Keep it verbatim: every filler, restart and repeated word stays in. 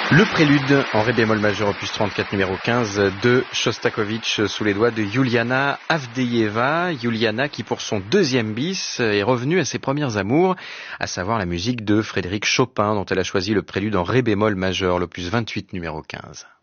Le prélude en ré bémol majeur opus trente-quatre numéro quinze de Shostakovich sous les doigts de Yuliana Avdeyeva. Yuliana qui pour son deuxième bis est revenue à ses premières amours, à savoir la musique de Frédéric Chopin dont elle a choisi le prélude en ré bémol majeur, l'opus vingt-huit numéro quinze.